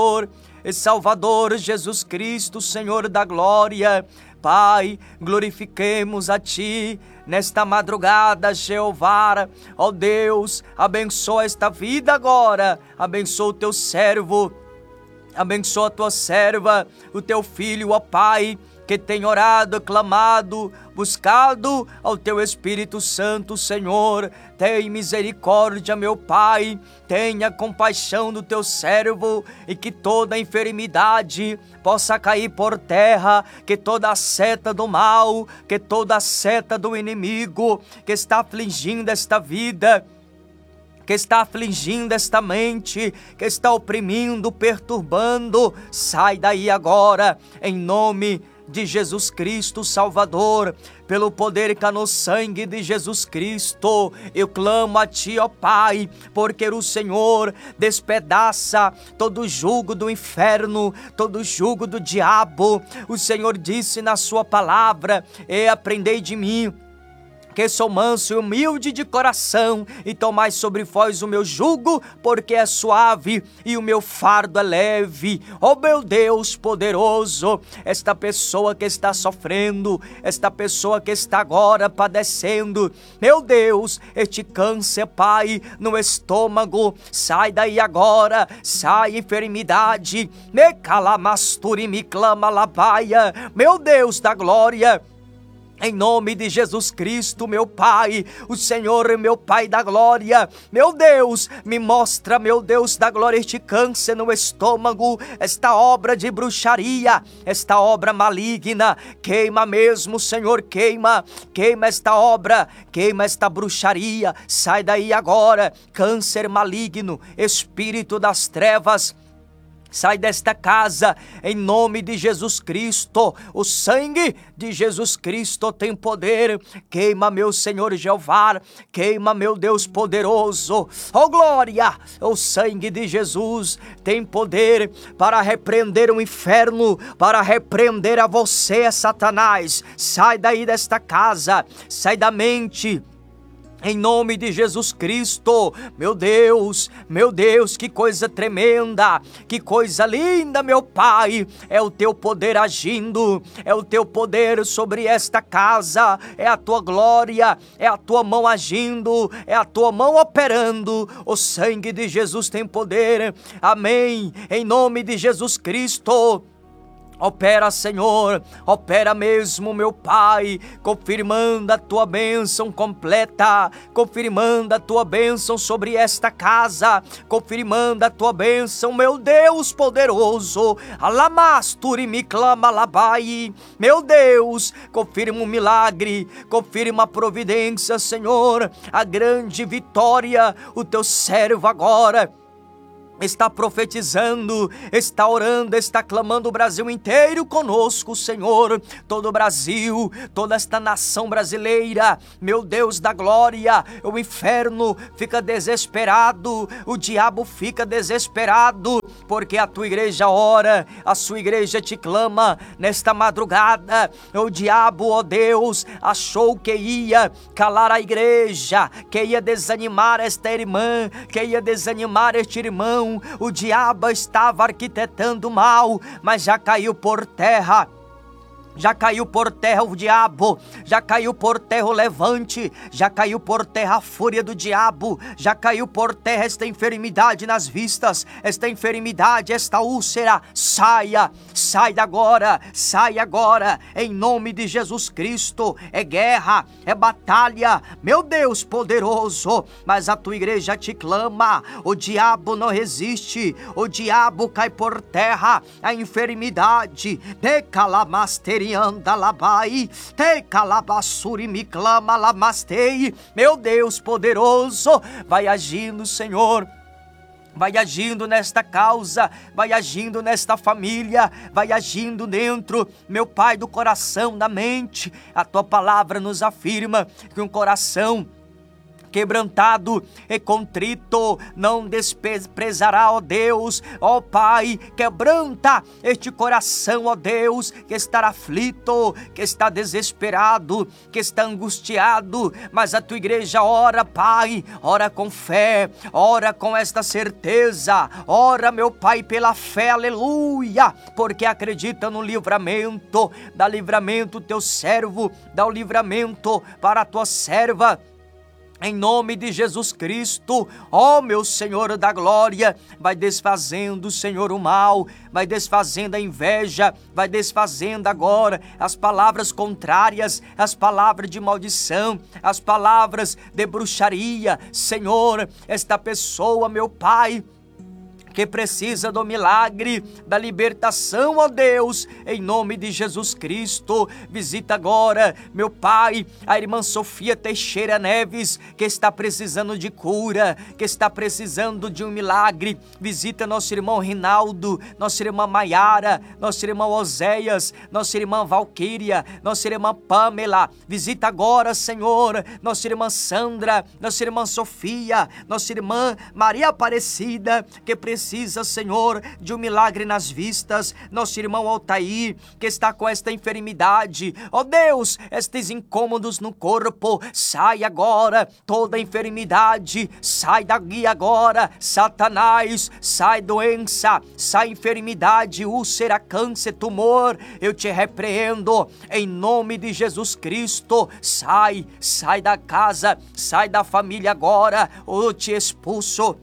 e Salvador Jesus Cristo, Senhor da glória. Pai, glorifiquemos a Ti nesta madrugada, Jeová. Ó Deus, abençoa esta vida agora, abençoa o Teu servo, abençoa a Tua serva, o Teu filho, ó Pai, que tem orado, clamado, buscado ao Teu Espírito Santo, Senhor. Tem misericórdia, meu Pai, tenha compaixão do Teu servo, e que toda enfermidade possa cair por terra, que toda a seta do mal, que toda a seta do inimigo que está afligindo esta vida, que está afligindo esta mente, que está oprimindo, perturbando, sai daí agora, em nome de Jesus Cristo, Salvador. Pelo poder que há no sangue de Jesus Cristo, eu clamo a Ti, ó Pai, porque o Senhor despedaça todo jugo do inferno, todo jugo do diabo. O Senhor disse na Sua palavra: e aprendei de mim, que sou manso e humilde de coração, e tomai sobre vós o meu jugo, porque é suave e o meu fardo é leve. Ó meu Deus poderoso, esta pessoa que está sofrendo, esta pessoa que está agora padecendo, meu Deus, este câncer, Pai, no estômago, sai daí agora, sai enfermidade, me calamasturi, me clama labaia, meu Deus da glória. Em nome de Jesus Cristo, meu Pai, o Senhor é meu Pai da glória. Meu Deus, me mostra, meu Deus da glória, este câncer no estômago, esta obra de bruxaria, esta obra maligna. Queima mesmo, Senhor, queima, queima esta obra, queima esta bruxaria. Sai daí agora, câncer maligno, espírito das trevas. Sai desta casa, em nome de Jesus Cristo. O sangue de Jesus Cristo tem poder. Queima, meu Senhor Jeová, queima, meu Deus poderoso. Oh glória, o sangue de Jesus tem poder para repreender o inferno, para repreender a você, Satanás. Sai daí desta casa, sai da mente, em nome de Jesus Cristo. Meu Deus, que coisa tremenda, que coisa linda, meu Pai. É o Teu poder agindo, é o Teu poder sobre esta casa, é a Tua glória, é a Tua mão agindo, é a Tua mão operando. O sangue de Jesus tem poder, amém, em nome de Jesus Cristo. Opera, Senhor, opera mesmo, meu Pai, confirmando a Tua bênção completa, confirmando a Tua bênção sobre esta casa, confirmando a Tua bênção, meu Deus poderoso. Alamasturi me clama labai, meu Deus, confirma o milagre, confirma a providência, Senhor, a grande vitória. O Teu servo agora está profetizando, está orando, está clamando o Brasil inteiro conosco, Senhor. Todo o Brasil, toda esta nação brasileira, meu Deus da glória. O inferno fica desesperado, o diabo fica desesperado, porque a Tua igreja ora, a Sua igreja te clama nesta madrugada. O diabo, ó Deus, achou que ia calar a igreja, que ia desanimar esta irmã, que ia desanimar este irmão. O diabo estava arquitetando mal, mas já caiu por terra. Já caiu por terra o diabo, já caiu por terra o levante, já caiu por terra a fúria do diabo, já caiu por terra esta enfermidade nas vistas, esta enfermidade, esta úlcera. Saia agora, em nome de Jesus Cristo. É guerra, é batalha, meu Deus poderoso, mas a Tua igreja te clama. O diabo não resiste, o diabo cai por terra, a enfermidade, anda labai, te calabasuri me clama lamastei. Meu Deus poderoso, vai agindo, Senhor. Vai agindo nesta causa, vai agindo nesta família, vai agindo dentro, meu Pai, do coração, da mente. A Tua palavra nos afirma que um coração quebrantado e contrito não desprezará, ó Deus. Ó Pai, quebranta este coração, ó Deus, que está aflito, que está desesperado, que está angustiado, mas a tua igreja ora, Pai, ora com fé, ora com esta certeza, ora, meu Pai, pela fé, aleluia, porque acredita no livramento. Dá livramento teu servo, dá o livramento para a tua serva, em nome de Jesus Cristo. Ó meu Senhor da glória, vai desfazendo, Senhor, o mal, vai desfazendo a inveja, vai desfazendo agora as palavras contrárias, as palavras de maldição, as palavras de bruxaria. Senhor, esta pessoa, meu Pai, que precisa do milagre, da libertação, ó Deus, em nome de Jesus Cristo, visita agora, meu Pai, a irmã Sofia Teixeira Neves, que está precisando de cura, que está precisando de um milagre. Visita nosso irmão Rinaldo, nossa irmã Maiara, nosso irmão Oséias, nossa irmã Valquíria, nossa irmã Pamela. Visita agora, Senhor, nossa irmã Sandra, nossa irmã Sofia, nossa irmã Maria Aparecida, que precisa, Senhor, de um milagre nas vistas. Nosso irmão Altair, que está com esta enfermidade, ó Deus, estes incômodos no corpo, sai agora, toda enfermidade, sai daqui agora, Satanás, sai doença, sai enfermidade, úlcera, câncer, tumor, eu te repreendo, em nome de Jesus Cristo. Sai da casa, sai da família agora, eu te expulso.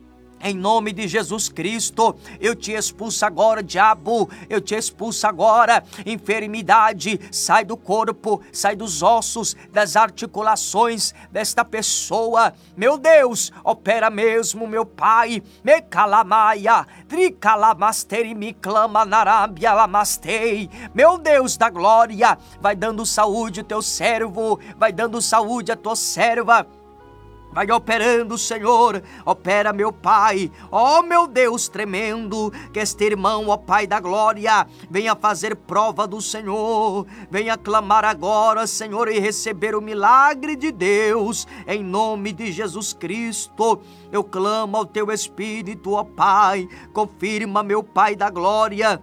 Em nome de Jesus Cristo, eu te expulso agora, diabo, eu te expulso agora, enfermidade, sai do corpo, sai dos ossos, das articulações desta pessoa. Meu Deus, opera mesmo, meu Pai, me calamaia, tricalamastei, me clama narábia lamastei. Meu Deus da glória, vai dando saúde ao teu servo, vai dando saúde à tua serva. Vai operando, Senhor, opera, meu Pai, ó meu Deus tremendo, que este irmão, ó Pai da glória, venha fazer prova do Senhor, venha clamar agora, Senhor, e receber o milagre de Deus, em nome de Jesus Cristo. Eu clamo ao teu Espírito, ó Pai, confirma, meu Pai da glória,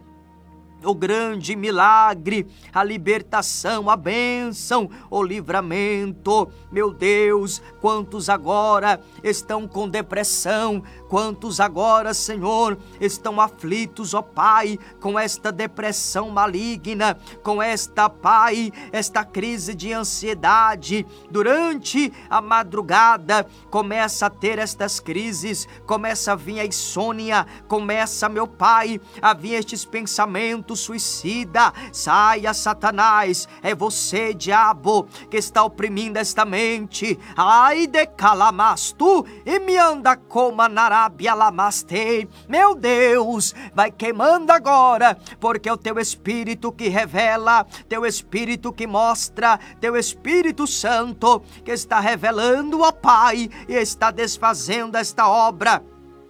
o grande milagre, a libertação, a bênção, o livramento. Meu Deus, quantos agora estão com depressão, quantos agora, Senhor, estão aflitos, ó Pai, com esta depressão maligna, com esta, Pai, esta crise de ansiedade. Durante a madrugada, começa a ter estas crises, começa a vir a insônia, começa, meu Pai, a vir estes pensamentos suicida. Saia, Satanás, é você, diabo, que está oprimindo esta mente. Ai de calamastu e me anda como narábia lamastei. Meu Deus, vai queimando agora, porque é o teu Espírito que revela, teu Espírito que mostra, teu Espírito Santo que está revelando, ó Pai, e está desfazendo esta obra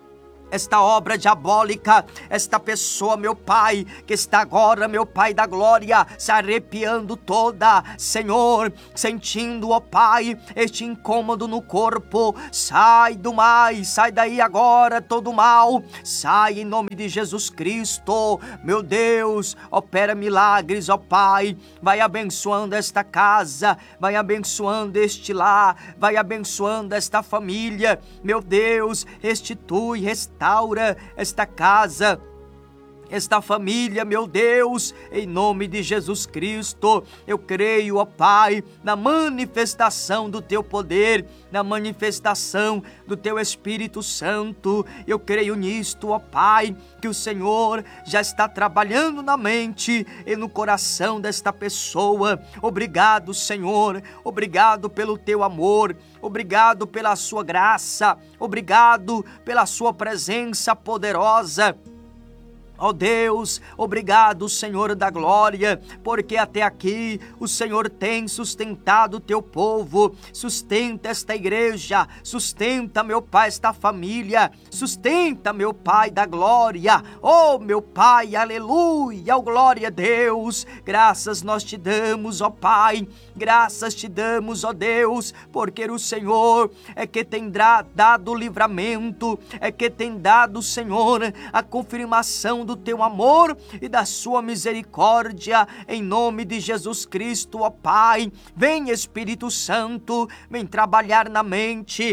diabólica, esta pessoa, meu Pai, que está agora, meu Pai da glória, se arrepiando toda, Senhor, sentindo, ó Pai, este incômodo no corpo. Sai do mais, sai daí agora todo mal, sai em nome de Jesus Cristo. Meu Deus, opera milagres, ó Pai, vai abençoando esta casa, vai abençoando este lar, vai abençoando esta família. Meu Deus, restitui, restaura esta casa, esta família, meu Deus, em nome de Jesus Cristo. Eu creio, ó Pai, na manifestação do teu poder, na manifestação do teu Espírito Santo. Eu creio nisto, ó Pai, que o Senhor já está trabalhando na mente e no coração desta pessoa. Obrigado, Senhor, obrigado pelo teu amor, obrigado pela sua graça, obrigado pela sua presença poderosa. Ó Deus, obrigado, Senhor da glória, porque até aqui o Senhor tem sustentado o teu povo, sustenta esta igreja, sustenta, meu Pai, esta família, sustenta, meu Pai da glória, oh meu Pai, aleluia, oh glória a Deus, graças nós te damos, ó Pai, graças te damos, ó Deus, porque o Senhor é que tem dado o livramento, é que tem dado, Senhor, a confirmação do teu amor e da sua misericórdia, em nome de Jesus Cristo, ó Pai. Vem Espírito Santo, vem trabalhar na mente,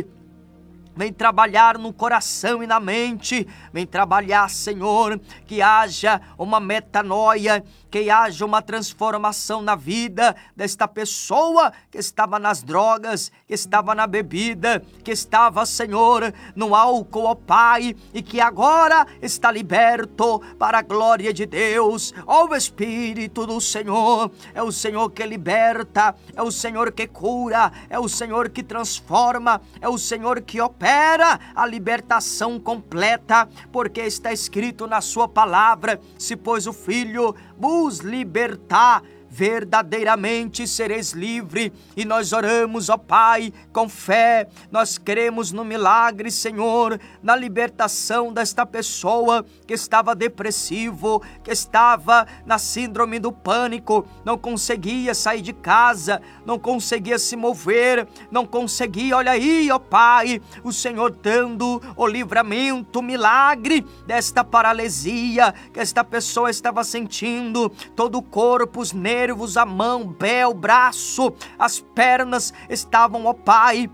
vem trabalhar no coração e na mente, vem trabalhar, Senhor, que haja uma metanoia, que haja uma transformação na vida desta pessoa que estava nas drogas, que estava na bebida, que estava, Senhor, no álcool, ó Pai, e que agora está liberto para a glória de Deus. Ó o Espírito do Senhor, é o Senhor que liberta, é o Senhor que cura, é o Senhor que transforma, é o Senhor que opera a libertação completa, porque está escrito na sua palavra: se pois o Filho vos libertar, verdadeiramente sereis livre. E nós oramos, ó Pai, com fé, nós cremos no milagre, Senhor, na libertação desta pessoa que estava depressivo, que estava na síndrome do pânico, não conseguia sair de casa, não conseguia se mover, não conseguia, olha aí, ó Pai, o Senhor dando o livramento, o milagre desta paralisia que esta pessoa estava sentindo, todo o corpo, os nervos, a mão, pé, o braço, as pernas estavam, ó Pai,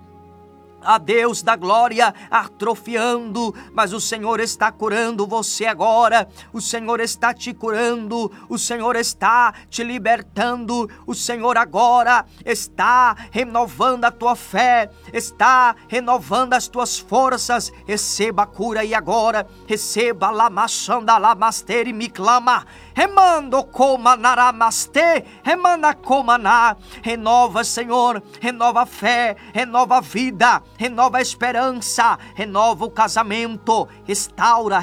a Deus da glória, atrofiando, mas o Senhor está curando você agora, o Senhor está te curando, o Senhor está te libertando, o Senhor agora está renovando a tua fé, está renovando as tuas forças. Receba a cura aí agora, receba lamachanda lamaster me clama, remando coma naramaste, remanda coma na, renova, Senhor, renova a fé, renova a vida, renova a esperança, renova o casamento, restaura,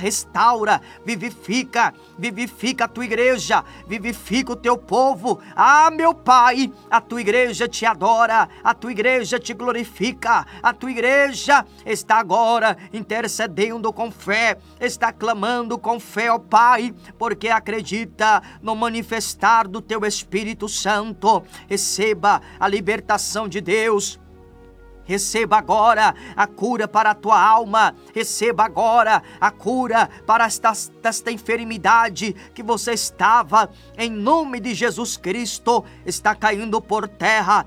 vivifica a tua igreja, vivifica o teu povo. Ah, meu Pai, a tua igreja te adora, a tua igreja te glorifica, a tua igreja está agora intercedendo com fé, está clamando com fé, ó Pai, porque acredita no manifestar do teu Espírito Santo. Receba a libertação de Deus. Receba agora a cura para a tua alma, receba agora a cura para esta enfermidade que você estava, em nome de Jesus Cristo. Está caindo por terra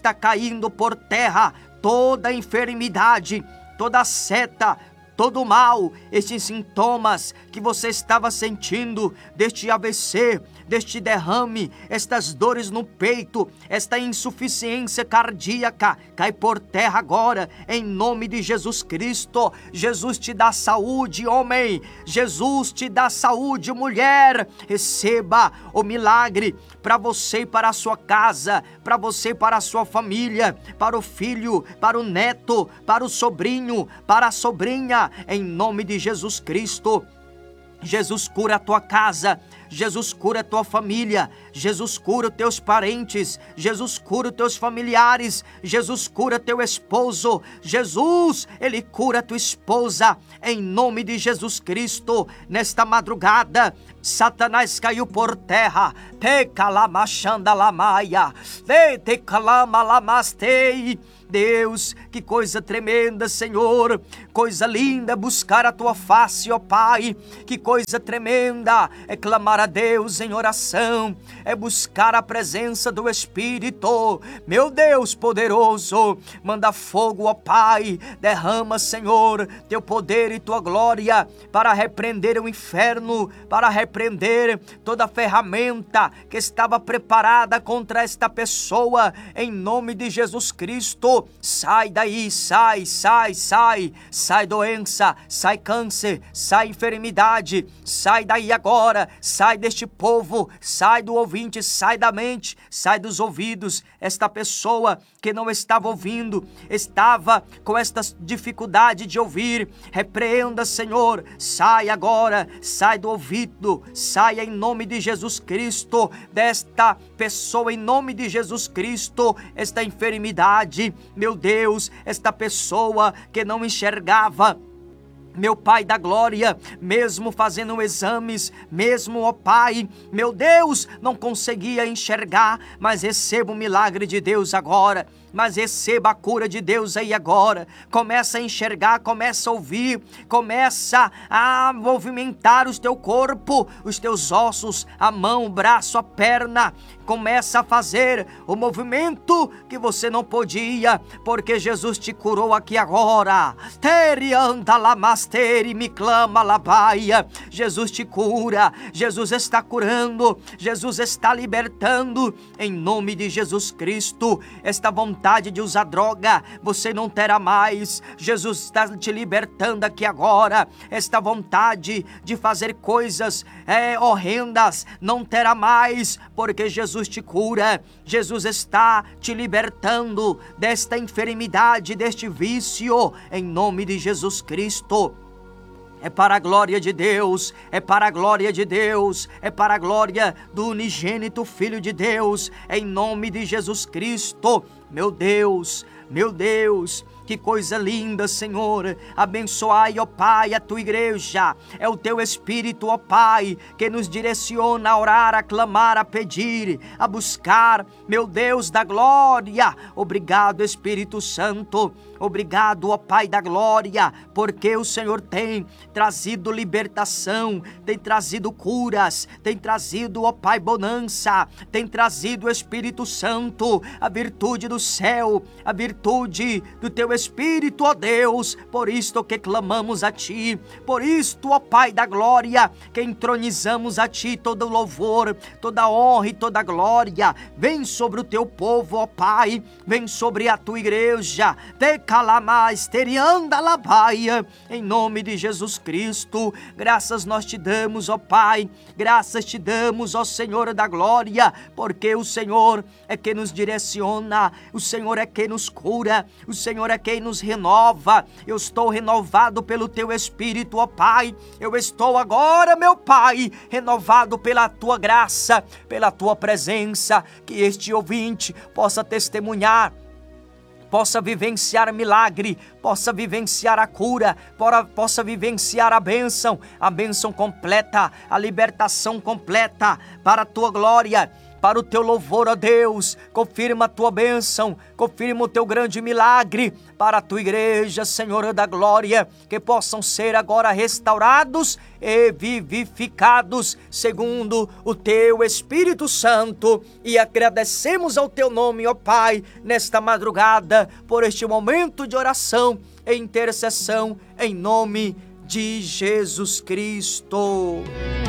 toda enfermidade, toda seta, todo mal, estes sintomas que você estava sentindo, deste AVC, deste derrame, estas dores no peito, esta insuficiência cardíaca, cai por terra agora, em nome de Jesus Cristo. Jesus te dá saúde, homem, Jesus te dá saúde, mulher. Receba o milagre para você e para a sua casa, para você e para a sua família, para o filho, para o neto, para o sobrinho, para a sobrinha, em nome de Jesus Cristo. Jesus cura a tua casa, Jesus cura a tua família, Jesus cura os teus parentes, Jesus cura os teus familiares, Jesus cura teu esposo, Jesus, Ele cura a tua esposa, em nome de Jesus Cristo. Nesta madrugada, Satanás caiu por terra, te calamachanda lamaia, te calama lamastei. Deus, que coisa tremenda, Senhor, coisa linda buscar a tua face, ó Pai, que coisa tremenda é clamar a Deus em oração, é buscar a presença do Espírito. Meu Deus poderoso, manda fogo, ó Pai, derrama, Senhor, teu poder e tua glória para repreender o inferno, para repreender toda ferramenta que estava preparada contra esta pessoa, em nome de Jesus Cristo. Cristo. Sai daí, sai, sai, sai. Sai doença, sai câncer, sai enfermidade. Sai daí agora, sai deste povo, sai do ouvinte, sai da mente, sai dos ouvidos. Esta pessoa que não estava ouvindo, estava com esta dificuldade de ouvir, repreenda, Senhor, sai agora, sai do ouvido, saia em nome de Jesus Cristo, desta pessoa, em nome de Jesus Cristo, esta enfermidade, meu Deus, esta pessoa que não enxergava, meu Pai da glória, mesmo fazendo exames, mesmo, ó Pai, meu Deus, não conseguia enxergar, mas receba o milagre de Deus agora, mas receba a cura de Deus aí agora. Começa a enxergar, começa a ouvir, começa a movimentar o teu corpo, os teus ossos, a mão, o braço, a perna, começa a fazer o movimento que você não podia, porque Jesus te curou aqui agora. Terianda lamasteri me clama labaia. Jesus te cura, Jesus está curando, Jesus está libertando, em nome de Jesus Cristo. Esta vontade de usar droga, você não terá mais. Jesus está te libertando aqui agora. Esta vontade de fazer coisas horrendas, não terá mais, porque Jesus te cura. Jesus está te libertando desta enfermidade, deste vício, em nome de Jesus Cristo. É para a glória de Deus, é para a glória de Deus, é para a glória do unigênito Filho de Deus, em nome de Jesus Cristo. Meu Deus, que coisa linda, Senhor. Abençoai, ó Pai, a tua igreja. É o teu Espírito, ó Pai, que nos direciona a orar, a clamar, a pedir, a buscar, meu Deus da glória. Obrigado, Espírito Santo. Obrigado, ó Pai da glória, porque o Senhor tem trazido libertação, tem trazido curas, tem trazido, ó Pai, bonança, tem trazido o Espírito Santo, a virtude do céu, a virtude do teu Espírito, ó Deus. Por isto que clamamos a Ti, por isto, ó Pai da glória, que entronizamos a Ti todo louvor, toda honra e toda glória. Vem sobre o Teu povo, ó Pai, vem sobre a Tua igreja, em nome de Jesus Cristo. Graças nós te damos, ó Pai, graças te damos, ó Senhor da glória, porque o Senhor é quem nos direciona, o Senhor é quem nos cura, o Senhor é quem nos renova. Eu estou renovado pelo Teu Espírito, ó Pai. Eu estou agora, meu Pai, renovado pela Tua graça, pela Tua presença. Que este ouvinte possa testemunhar, possa vivenciar milagre, possa vivenciar a cura, possa vivenciar a bênção completa, a libertação completa, para a Tua glória, para o Teu louvor, ó Deus. Confirma a Tua bênção, confirma o Teu grande milagre para a Tua igreja, Senhor da glória, que possam ser agora restaurados e vivificados segundo o Teu Espírito Santo. E agradecemos ao Teu nome, ó Pai, nesta madrugada, por este momento de oração e intercessão, em nome de Jesus Cristo.